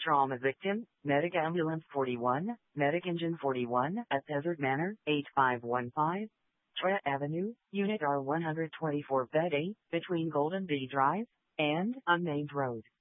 Trauma victim, Medic Ambulance 41, Medic Engine 41 at Desert Manor, 8515, Trent Avenue, Unit R124 Bed A, between Golden Bee Drive and Unnamed Road.